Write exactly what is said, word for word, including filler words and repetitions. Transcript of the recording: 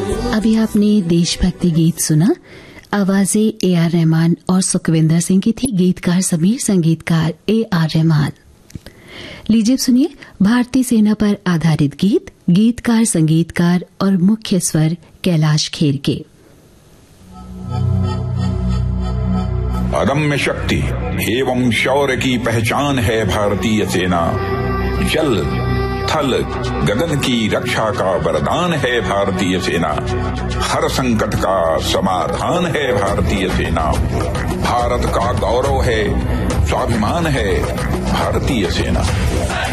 अभी आपने देशभक्ति गीत सुना। आवाजें ए आर रहमान और सुखविंदर सिंह की थी, गीतकार समीर, संगीतकार ए आर रहमान। लीजिए सुनिए भारतीय सेना पर आधारित गीत, गीतकार, संगीतकार और मुख्य स्वर कैलाश खेर के। अदम्य शक्ति एवं शौर्य की पहचान है भारतीय सेना। जल थल गगन की रक्षा का वरदान है भारतीय सेना। हर संकट का समाधान है भारतीय सेना। भारत का गौरव है, स्वाभिमान है भारतीय सेना।